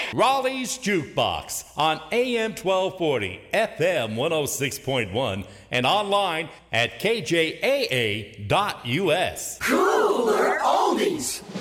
Raleigh's Jukebox on AM 1240, FM 106.1, and online at kjaa.us. Cooler oldies.